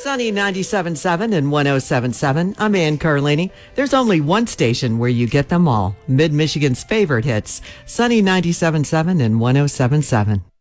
Sunny 97.7 and 107.7. I'm Ann Carlini. There's only one station where you get them all. Mid-Michigan's favorite hits. Sunny 97.7 and 107.7.